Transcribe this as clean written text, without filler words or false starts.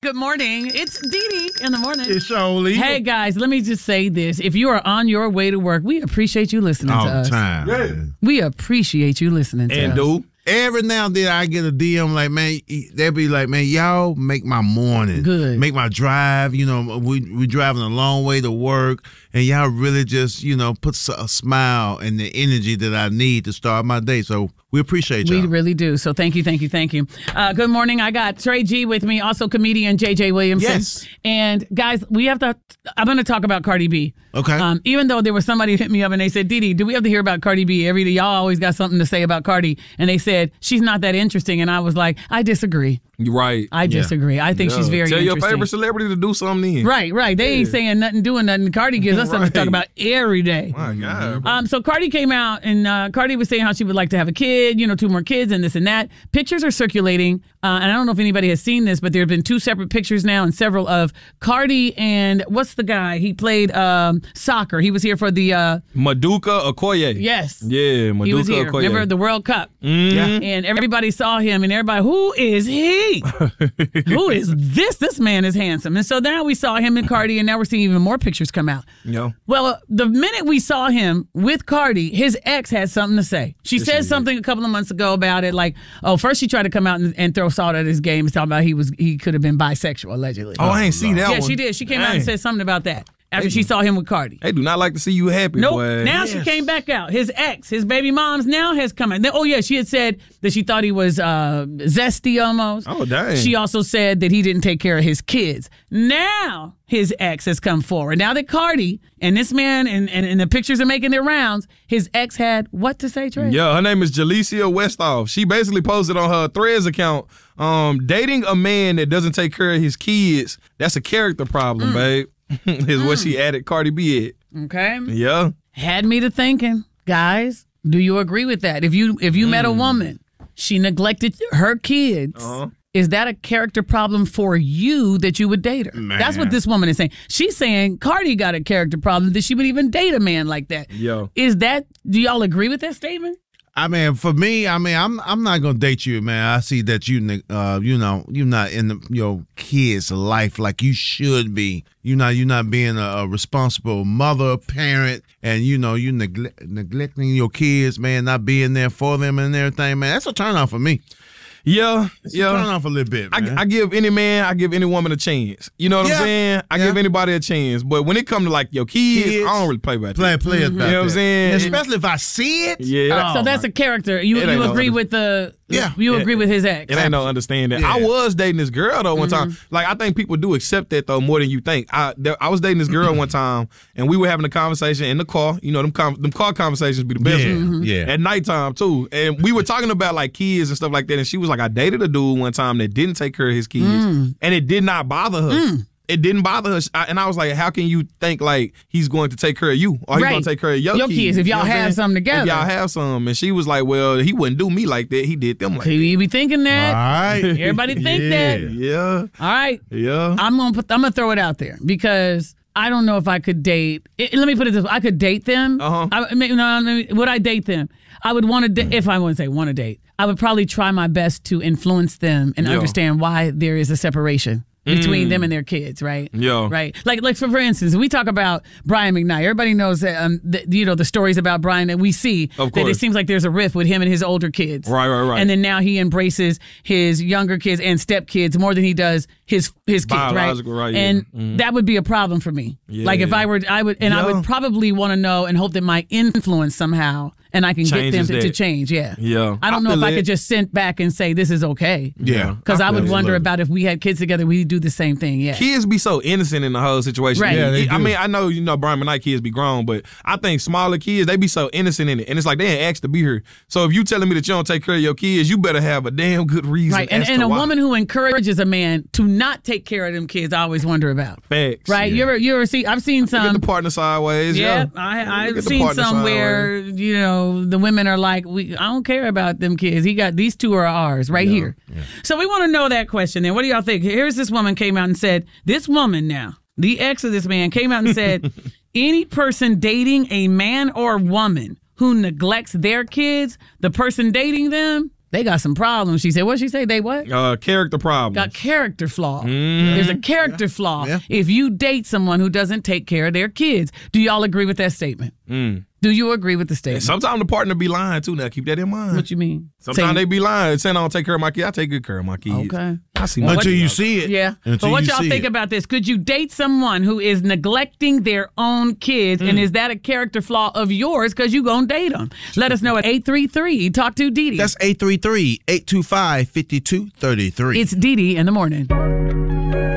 Good morning. It's Dee Dee in the morning. It's Shirley. Hey, guys, let me just say this. If you are on your way to work, we appreciate you listening to us. All the time. Yeah. We appreciate you listening to us. And dude, Every now and then I get a DM like, man, they'll be like, man, y'all make my morning. Good. Make my drive. You know, we driving a long way to work, and y'all really just, you know, put a smile and the energy that I need to start my day. So we appreciate y'all. We really do. So thank you. Good morning. I got Trey G with me, also comedian JJ Williamson. Yes. And guys, I'm going to talk about Cardi B. Okay. Even though there was somebody hit me up and they said, Dee Dee, do we have to hear about Cardi B every day? Y'all always got something to say about Cardi. And they said, she's not that interesting. And I was like, I disagree. you're right. I disagree. I think she's very Tell interesting. your favorite celebrity to do something then. Right. They ain't saying nothing, doing nothing. Cardi gives us something to talk about every day. My God. Bro. So Cardi came out and Cardi was saying how she would like to have a kid, 2 more kids and this and that. Pictures are circulating. And I don't know if anybody has seen this, but there have been 2 separate pictures now and several of Cardi and what's the guy? He played soccer. He was here for the... Maduka Okoye. Yes. Yeah, Maduka He was here. Okoye. Remember the World Cup? Mm-hmm. And everybody saw him and everybody, who is he? Who is this? This man is handsome. And so now we saw him and Cardi and now we're seeing even more pictures come out. Yeah. Well, the minute we saw him with Cardi, his ex had something to say. She said something a couple of months ago about it, like, first she tried to come out and throw salt at his game, talking about he could have been bisexual, allegedly. Oh, I ain't see that one. Yeah, she did. She came out and said something about that after she saw him with Cardi. They do not like to see you happy, Nope. boy. Now she came back out. His ex, his baby mom's now has come out. Oh, yeah, she had said that she thought he was zesty almost. Oh, dang. She also said that he didn't take care of his kids. Now his ex has come forward. Now that Cardi and this man and the pictures are making their rounds, his ex had what to say, Trey? Yeah, her name is Jalecia Westhoff. She basically posted on her Threads account, dating a man that doesn't take care of his kids, that's a character problem, babe. Is what she added Cardi B at. Okay. Yeah. Had me to thinking. Guys, do you agree with that? If you met a woman, she neglected her kids. Is that a character problem for you that you would date her? Man. That's what this woman is saying. She's saying Cardi got a character problem that she would even date a man like that. Yo. Do y'all agree with that statement? I mean, for me, I'm not gonna date you, man. I see that you're not in your kids' life like you should be. You're not being a responsible mother, parent, and you neglecting your kids, man. Not being there for them and everything, man. That's a turn off for me. Yeah. Turn off a little bit, man. I give any man, I give any woman a chance. You know what I'm saying? I give anybody a chance. But when it comes to like your kids, I don't really play about that. Play about that. You know what I'm saying? Especially if I see it. Yeah. So that's a character. You agree with the... Yeah. You agree with his ex. It ain't no understanding. Yeah. I was dating this girl though one time. Like I think people do accept that though more than you think. I was dating this girl one time and we were having a conversation in the car. You know them car conversations be the best one. Yeah. At nighttime too. And we were talking about like kids and stuff like that. And she was like, I dated a dude one time that didn't take care of his kids, and it did not bother her. It didn't bother her. And I was like, how can you think like he's going to take care of you or he's going to take care of your kids? If y'all have something together. If y'all have some. And she was like, well, he wouldn't do me like that. He did them like that. You be thinking that. All right. Everybody think that. Yeah. All right. Yeah. I'm gonna throw it out there because I don't know if I could date. Let me put it this way: I could date them. Would I date them? I would want to. If I wouldn't say want to date, I would probably try my best to influence them and understand why there is a separation between them and their kids, right? Yeah. Right. Like for instance, we talk about Brian McKnight. Everybody knows that, the stories about Brian that we see. Of that course. it seems like there's a rift with him and his older kids. Right. And then now he embraces his younger kids and stepkids more than he does his kids, Biological, right? yeah. And that would be a problem for me. Yeah. Like if I would probably want to know and hope that my influence somehow and I can Changes get them to that. change. Yeah. Yeah. I don't know if feel I it. could just sit back and say this is okay. Yeah. Because I would wonder Absolutely. about if we had kids together, we'd do the same thing. Yeah. Kids be so innocent in the whole situation. Right. Yeah, they I do. mean, I know, Brian McKnight kids be grown, but I think smaller kids, they be so innocent in it. And it's like they ain't asked to be here. So if you telling me that you don't take care of your kids, you better have a damn good reason. Right. as And to a why. woman who encourages a man to not take care of them kids, I always wonder about. Facts. Right. Yeah. You ever see? I've seen Get some. the partner sideways. Yeah, Yeah. I've Get the seen partner some where the women are like, I don't care about them kids. These 2 are ours right here. Yeah. So we want to know that question. And what do y'all think? Here's this woman came out and said, this woman now, the ex of this man came out and said, any person dating a man or woman who neglects their kids, the person dating them They got some problems. She said, what'd she say? They what? Character problems. Got character flaw. There's a character flaw if you date someone who doesn't take care of their kids. Do y'all agree with that statement? Do you agree with the statement? Sometimes the partner be lying too. Now keep that in mind. What you mean? Sometimes they be lying, saying I don't take care of my kids. I take good care of my kids. Okay. I see until you see it. Yeah. But what y'all think about this? Could you date someone who is neglecting their own kids, and is that a character flaw of yours because you gonna date them? Let us know at 833 Talk to Dee Dee. That's 833-825-5233. It's Dee Dee in the morning.